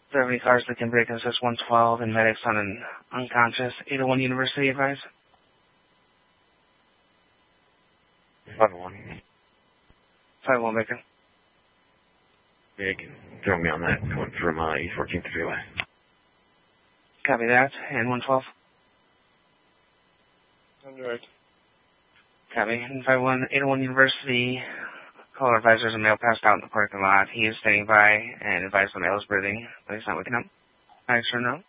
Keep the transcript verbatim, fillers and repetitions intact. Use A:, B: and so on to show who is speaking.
A: there are any cars that can break assist one twelve and medics on an unconscious eight oh one University advice?
B: five one.
A: five one Baker.
B: Yeah, you can throw me on that going from uh, East fourteenth Freeway.
A: Copy that. And one twelve?
C: I'm right.
A: Copy. And five one, eight oh one University, caller advisors a male passed out in the parking lot. He is standing by and advised the male is breathing, but he's not waking up. I sure know.